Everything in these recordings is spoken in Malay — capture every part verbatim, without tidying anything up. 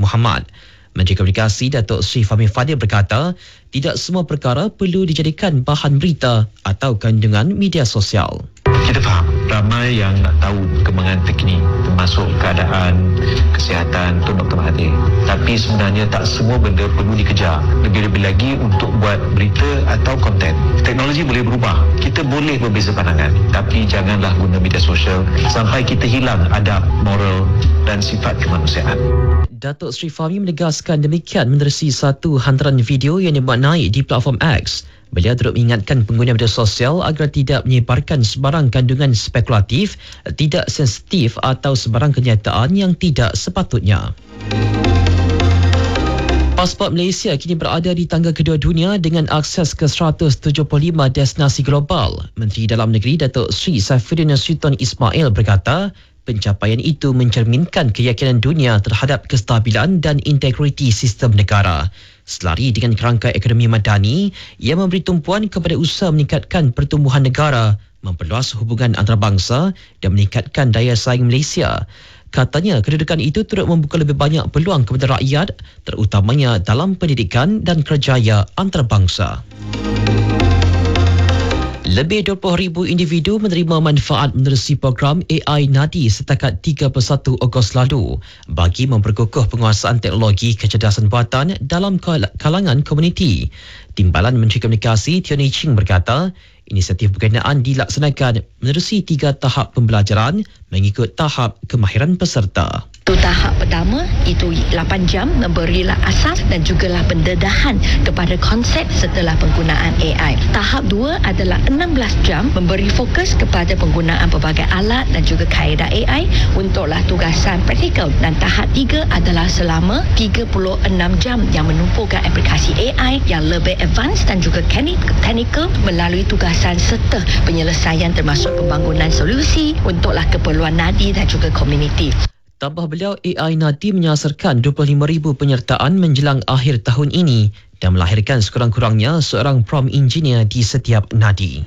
Muhammad. Menteri Komunikasi Datuk Seri Fahmi Fadil berkata, tidak semua perkara perlu dijadikan bahan berita atau kandungan media sosial. Kita faham ramai yang nak tahu perkembangan terkini termasuk keadaan kesihatan Tun Doktor Mahathir. Tapi sebenarnya tak semua benda perlu dikejar. Lebih-lebih lagi untuk buat berita atau konten. Teknologi boleh berubah. Kita boleh berbeza pandangan. Tapi janganlah guna media sosial sampai kita hilang adab, moral dan sifat kemanusiaan. Datuk Seri Fahmi menegaskan demikian menerusi satu hantaran video yang dibuat naik di platform X. Beliau turut mengingatkan pengguna media sosial agar tidak menyebarkan sebarang kandungan spekulatif, tidak sensitif atau sebarang kenyataan yang tidak sepatutnya. Pasport Malaysia kini berada di tangga kedua dunia dengan akses ke seratus tujuh puluh lima destinasi global. Menteri Dalam Negeri Datuk Seri Saifuddin Sultan Ismail berkata, pencapaian itu mencerminkan keyakinan dunia terhadap kestabilan dan integriti sistem negara. Selari dengan kerangka ekonomi madani yang memberi tumpuan kepada usaha meningkatkan pertumbuhan negara, memperluas hubungan antarabangsa dan meningkatkan daya saing Malaysia. Katanya, kedudukan itu turut membuka lebih banyak peluang kepada rakyat, terutamanya dalam pendidikan dan kerjaya antarabangsa. Lebih dua puluh ribu individu menerima manfaat menerusi program A I Nadi setakat tiga puluh satu Ogos lalu bagi memperkukuh penguasaan teknologi kecerdasan buatan dalam kalangan komuniti. Timbalan Menteri Komunikasi Tioni Ching berkata, inisiatif berkenaan dilaksanakan menerusi tiga tahap pembelajaran mengikut tahap kemahiran peserta. Itu tahap pertama, itu lapan jam memberilah asas dan jugalah pendedahan kepada konsep setelah penggunaan A I. Tahap dua adalah enam belas jam memberi fokus kepada penggunaan pelbagai alat dan juga kaedah A I untuklah tugasan praktikal. Dan tahap tiga adalah selama tiga puluh enam jam yang menumpukan aplikasi A I yang lebih advance dan juga teknikal melalui tugasan serta penyelesaian termasuk pembangunan solusi untuklah keperluan nadi dan juga komuniti. Tambah beliau, A I Nadi menyasarkan dua puluh lima ribu penyertaan menjelang akhir tahun ini dan melahirkan sekurang-kurangnya seorang prompt engineer di setiap nadi.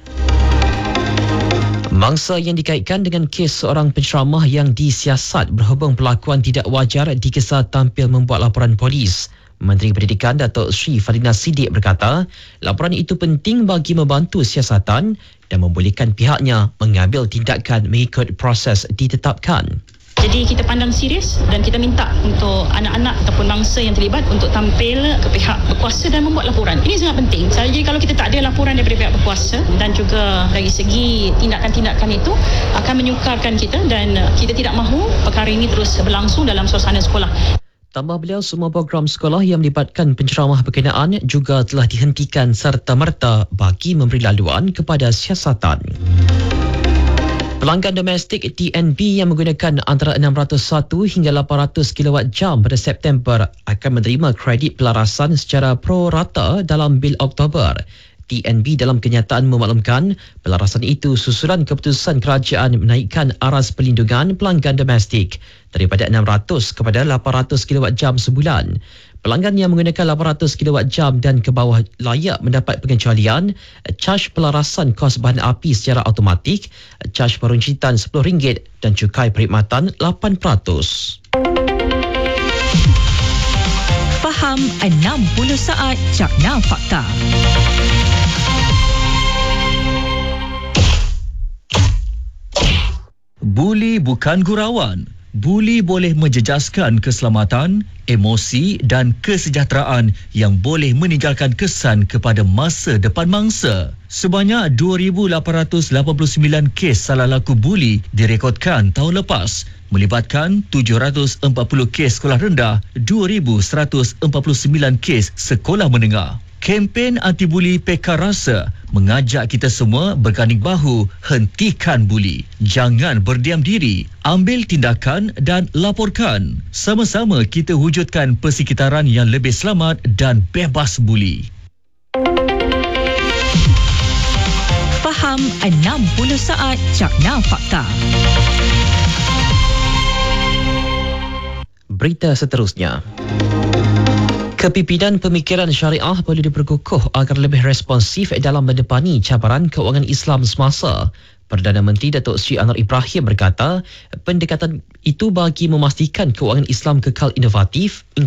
Mangsa yang dikaitkan dengan kes seorang penceramah yang disiasat berhubung perlakuan tidak wajar dikisah tampil membuat laporan polis. Menteri Pendidikan Datuk Seri Fadina Siddiq berkata, laporan itu penting bagi membantu siasatan dan membolehkan pihaknya mengambil tindakan mengikut proses ditetapkan. Jadi kita pandang serius dan kita minta untuk anak-anak ataupun mangsa yang terlibat untuk tampil ke pihak berkuasa dan membuat laporan. Ini sangat penting. Jadi kalau kita tak ada laporan daripada pihak berkuasa dan juga dari segi tindakan-tindakan itu akan menyukarkan kita dan kita tidak mahu perkara ini terus berlangsung dalam suasana sekolah. Tambah beliau, semua program sekolah yang melibatkan penceramah berkenaan juga telah dihentikan serta-merta bagi memberi laluan kepada siasatan. Pelanggan domestik T N B yang menggunakan antara enam ratus satu hingga lapan ratus kilowatt jam pada September akan menerima kredit pelarasan secara pro rata dalam bil Oktober. T N B dalam kenyataan memaklumkan pelarasan itu susulan keputusan kerajaan menaikkan aras perlindungan pelanggan domestik daripada enam ratus kepada lapan ratus kilowatt jam sebulan. Pelanggan yang menggunakan lapan ratus kilowatt jam dan ke bawah layak mendapat pengecualian caj pelarasan kos bahan api secara automatik, caj peruncitan sepuluh ringgit dan cukai perkhidmatan lapan peratus. Faham enam puluh saat Cakna Fakta. Buli bukan gurauan. Buli boleh menjejaskan keselamatan, emosi dan kesejahteraan yang boleh meninggalkan kesan kepada masa depan mangsa. Sebanyak dua ribu lapan ratus lapan puluh sembilan kes salah laku buli direkodkan tahun lepas, melibatkan tujuh ratus empat puluh kes sekolah rendah, dua ribu seratus empat puluh sembilan kes sekolah menengah. Kempen anti-buli Pekar Rasa mengajak kita semua berganding bahu hentikan buli. Jangan berdiam diri, ambil tindakan dan laporkan. Sama-sama kita wujudkan persekitaran yang lebih selamat dan bebas buli. Faham enam puluh saat Cakna Fakta. Berita seterusnya. Kepimpinan pemikiran syariah perlu diperkukuh agar lebih responsif dalam mendepani cabaran keuangan Islam semasa. Perdana Menteri Datuk Seri Anwar Ibrahim berkata, pendekatan itu bagi memastikan keuangan Islam kekal inovatif,